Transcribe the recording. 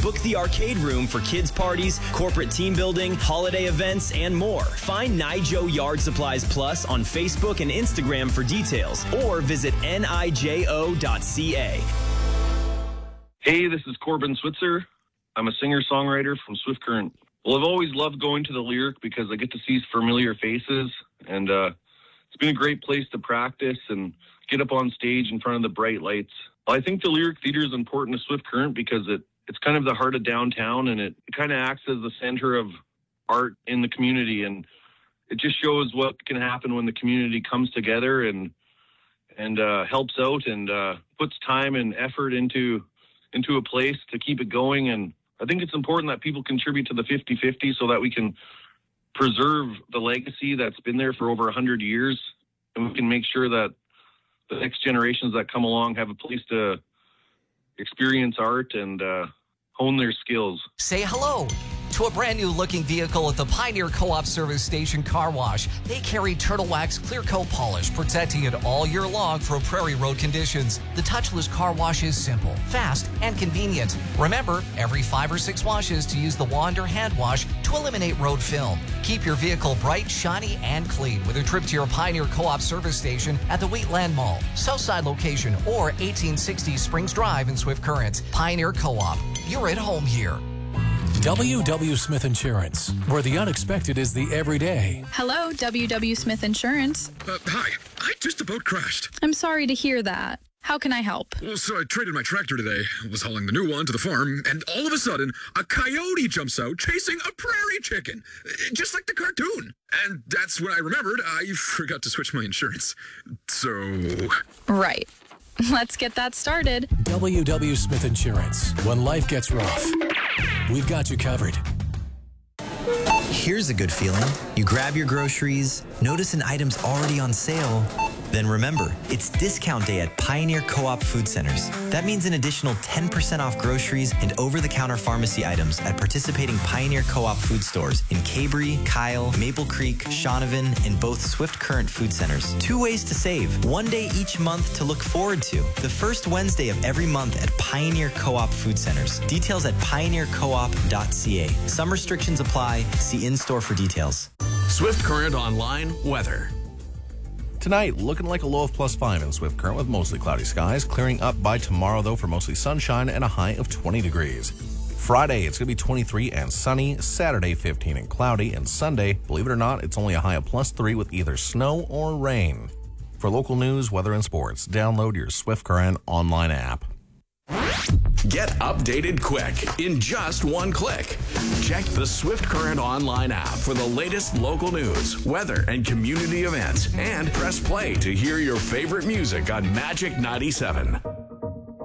Book the arcade room for kids' parties, corporate team building, holiday events, and more. Find Nijo Yard Supplies Plus on Facebook and Instagram for details, or visit nijo.ca. Hey, this is Corbin Switzer. I'm a singer-songwriter from Swift Current. Well, I've always loved going to the Lyric because I get to see familiar faces, and it's been a great place to practice and get up on stage in front of the bright lights. I think the Lyric Theater is important to Swift Current because it's kind of the heart of downtown, and it kind of acts as the center of art in the community, and it just shows what can happen when the community comes together and helps out and puts time and effort into a place to keep it going. And I think it's important that people contribute to the 50-50 so that we can preserve the legacy that's been there for over 100 years, and we can make sure that the next generations that come along have a place to experience art and hone their skills. Say hello to a brand new looking vehicle at the Pioneer Co-op Service Station Car Wash. They carry Turtle Wax Clear Coat Polish, protecting it all year long for prairie road conditions. The touchless car wash is simple, fast, and convenient. Remember, every 5 or 6 washes to use the wand or hand wash to eliminate road film. Keep your vehicle bright, shiny, and clean with a trip to your Pioneer Co-op Service Station at the Wheatland Mall, Southside location, or 1860 Springs Drive in Swift Current. Pioneer Co-op, you're at home here. W.W. Smith Insurance, where the unexpected is the everyday. Hello, W.W. Smith Insurance. Hi, I just about crashed. I'm sorry to hear that. How can I help? Well, so I traded my tractor today, was hauling the new one to the farm, and all of a sudden, a coyote jumps out chasing a prairie chicken, just like the cartoon. And that's when I remembered I forgot to switch my insurance. So... Right. Let's get that started. W.W. Smith Insurance. When life gets rough, we've got you covered. Here's a good feeling. You grab your groceries, notice an item's already on sale. Then remember, it's discount day at Pioneer Co-op Food Centers. That means an additional 10% off groceries and over-the-counter pharmacy items at participating Pioneer Co-op food stores in Cabery, Kyle, Maple Creek, Shaunavon, and both Swift Current Food Centers. 2 ways to save. 1 day each month to look forward to. The first Wednesday of every month at Pioneer Co-op Food Centers. Details at pioneercoop.ca. Some restrictions apply. See in-store for details. Swift Current Online Weather. Tonight, looking like a low of +5 in Swift Current with mostly cloudy skies. Clearing up by tomorrow, though, for mostly sunshine and a high of 20 degrees. Friday, it's going to be 23 and sunny. Saturday, 15 and cloudy. And Sunday, believe it or not, it's only a high of +3 with either snow or rain. For local news, weather, and sports, download your Swift Current online app. Get updated quick in just one click. Check the Swift Current online app for the latest local news, weather, and community events, and press play to hear your favorite music on Magic 97.